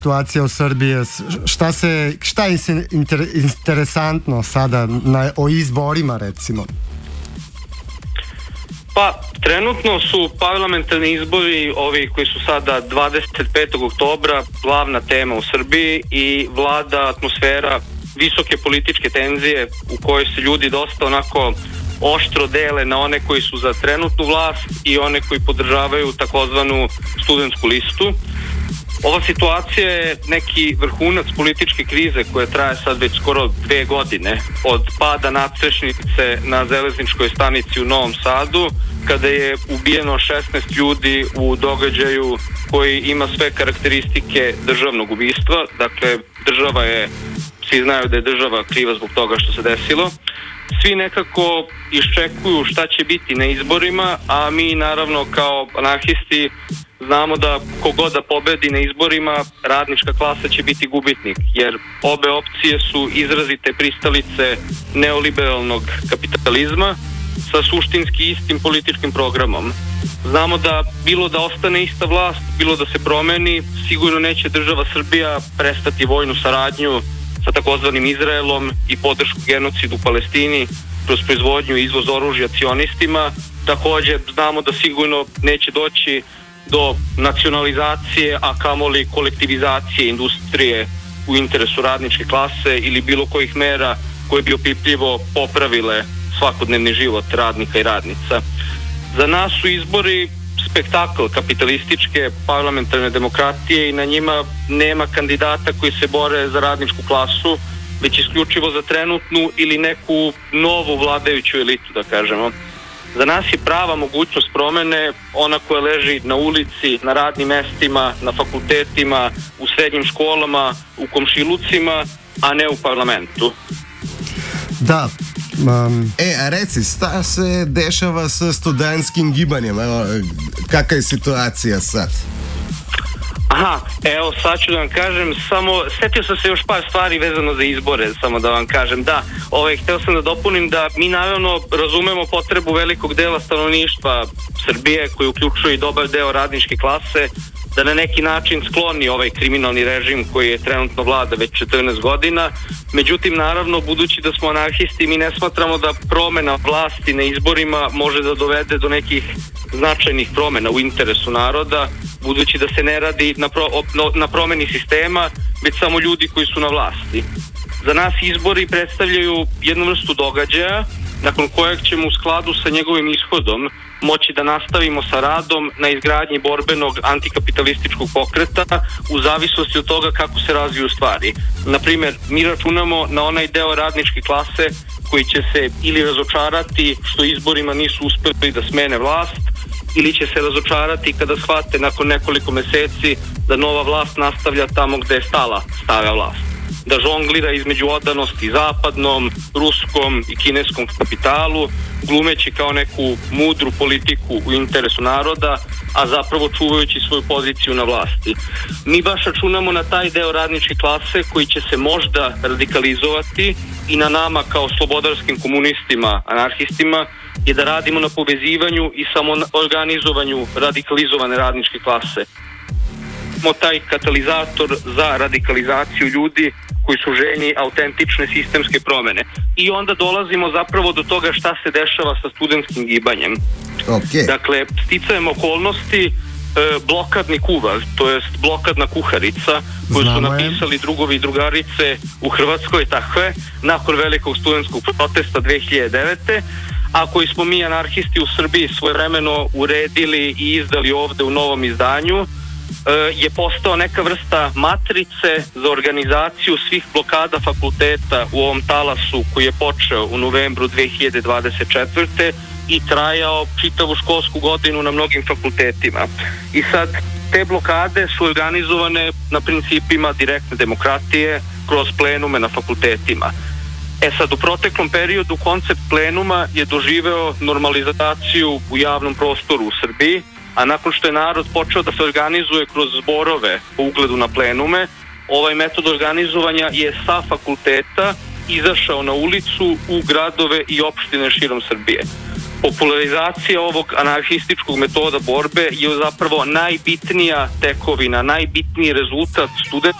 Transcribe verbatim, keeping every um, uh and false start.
situacija u Srbiji, šta se, šta je inter, interesantno sada na, o izborima recimo? Pa, trenutno su parlamentarni izbori, ovi koji su sada dvadeset petog oktobra, glavna tema u Srbiji i vlada atmosfera visoke političke tenzije u kojoj se ljudi dosta onako oštro dele na one koji su za trenutnu vlast i one koji podržavaju takozvanu studentsku listu. Ova situacija je neki vrhunac političke krize koja traje sad već skoro dve godine od pada nadstrešnice na železničkoj stanici u Novom Sadu, kada je ubijeno šesnaest ljudi u događaju koji ima sve karakteristike državnog ubistva. Dakle, država je, svi znaju da je država kriva zbog toga što se desilo. Svi nekako iščekuju šta će biti na izborima, a mi naravno kao anarhisti znamo da kogod da pobedi na izborima, radnička klasa će biti gubitnik, jer obe opcije su izrazite pristalice neoliberalnog kapitalizma sa suštinski istim političkim programom. Znamo da bilo da ostane ista vlast, bilo da se promeni, sigurno neće država Srbija prestati vojnu saradnju sa takozvanim Izraelom i podršku genocidu u Palestini kroz proizvodnju i izvoz oružja cionistima. Također znamo da sigurno neće doći do nacionalizacije, a kamoli kolektivizacije industrije u interesu radničke klase ili bilo kojih mera koje bi opipljivo popravile svakodnevni život radnika i radnica. Za nas su izbori spektakl kapitalističke parlamentarne demokratije i na njima nema kandidata koji se bore za radničku klasu, već isključivo za trenutnu ili neku novu vladajuću elitu, da kažemo. Za nas je prava mogućnost promene ona koja leži na ulici, na radnim mestima, na fakultetima, u srednjim školama, u komšilucima, a ne u parlamentu. Da. Um... E, a reci, šta se dešava sa studentskim gibanjem? Evo, kakva je situacija sad? Aha, evo sad ću da vam kažem, samo setio sam se još par stvari vezano za izbore, samo da vam kažem, da, ovaj, hteo sam da dopunim da mi naravno razumemo potrebu velikog dela stanovništva Srbije koji uključuje i dobar deo radničke klase da na neki način skloni ovaj kriminalni režim koji je trenutno vlada već četrnaest godina. Međutim, naravno, budući da smo anarhisti, mi ne smatramo da promena vlasti na izborima može da dovede do nekih značajnih promena u interesu naroda, budući da se ne radi na, pro, na promeni sistema, već samo ljudi koji su na vlasti. Za nas izbori predstavljaju jednu vrstu događaja nakon kojeg ćemo u skladu sa njegovim ishodom moći da nastavimo sa radom na izgradnji borbenog antikapitalističkog pokreta u zavisnosti od toga kako se razviju stvari. Naprimjer, mi računamo na onaj deo radničke klase koji će se ili razočarati što izborima nisu uspeli da smene vlast, ili će se razočarati kada shvate nakon nekoliko meseci da nova vlast nastavlja tamo gde je stala stara vlast. Da žonglira između odanosti zapadnom, ruskom i kineskom kapitalu, glumeći kao neku mudru politiku u interesu naroda, a zapravo čuvajući svoju poziciju na vlasti. Mi baš računamo na taj deo radničke klase koji će se možda radikalizovati i na nama kao slobodarskim komunistima, anarhistima, je da radimo na povezivanju i samoorganizovanju radikalizovane radničke klase. Smo taj katalizator za radikalizaciju ljudi koji su željni autentične sistemske promene. I onda dolazimo zapravo do toga šta se dešava sa studentskim gibanjem. Okay. Dakle, sticajem okolnosti, e, blokadni kuvar, to jest blokadna kuharica, koju su napisali drugovi i drugarice u Hrvatskoj, tako je, nakon velikog studentskog protesta dve hiljade devete. a koji smo mi anarhisti u Srbiji svojevremeno uredili i izdali ovde u novom izdanju, je postao neka vrsta matrice za organizaciju svih blokada fakulteta u ovom talasu koji je počeo u novembru dve hiljade dvadeset četvrte i trajao čitavu školsku godinu na mnogim fakultetima. I sad te blokade su organizovane na principima direktne demokratije kroz plenume na fakultetima. E sad, u proteklom periodu koncept plenuma je doživeo normalizaciju u javnom prostoru u Srbiji, a nakon što je narod počeo da se organizuje kroz zborove po ugledu na plenume, ovaj metod organizovanja je sa fakulteta izašao na ulicu u gradove i opštine širom Srbije. popularizacija ovog anarhističkog metoda borbe je zapravo najbitnija tekovina, najbitniji rezultat studenta